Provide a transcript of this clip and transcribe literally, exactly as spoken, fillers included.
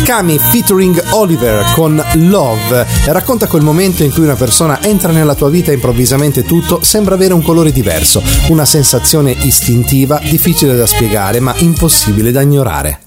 Kami featuring Oliver con Love racconta quel momento in cui una persona entra nella tua vita e improvvisamente tutto sembra avere un colore diverso, una sensazione istintiva difficile da spiegare ma impossibile da ignorare.